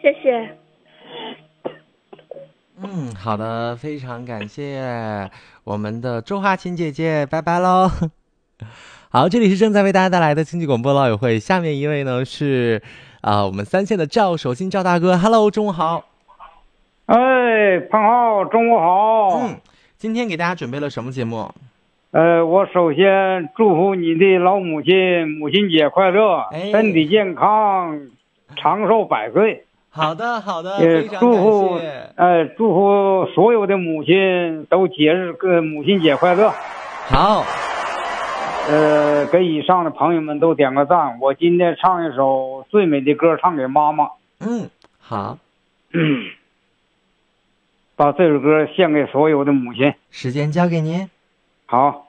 谢谢。 好的，非常感谢我们的周华琴姐姐，拜拜喽。好，这里是正在为大家带来的经济广播老友会，下面一位呢是我们三线的赵守新赵大哥 ，Hello， 中午好。 哎，彭浩，中午好。 今天给大家准备了什么节目？ 我首先祝福你的老母亲母亲节快乐，身体健康，长寿100岁。 好的，好的，非常感谢。 祝福所有的母亲都节日母亲节快乐。 好。 给以上的朋友们都点个赞。我今天唱一首最美的歌，唱给妈妈。 好。 把这首歌献给所有的母亲。 时间交给您。 好。